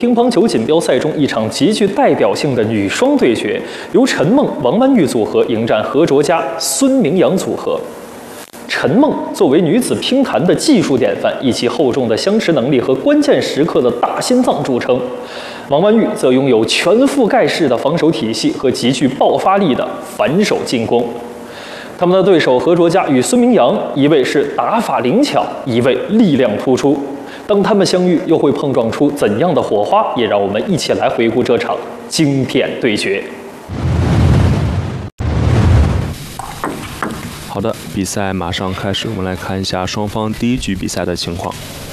乒乓球锦标赛中一场极具代表性的女双对决，由陈梦、王曼玉组合迎战何卓佳、孙铭阳组合。陈梦作为女子乒坛的技术典范，以其厚重的相持能力和关键时刻的大心脏著称。王曼玉则拥有全覆盖式的防守体系和极具爆发力的反手进攻。他们的对手何卓佳与孙铭阳，一位是打法灵巧，一位力量突出。当他们相遇，又会碰撞出怎样的火花？也让我们一起来回顾这场经典对决。 好的，比赛马上开始，我们来看一下双方第一局比赛的情况。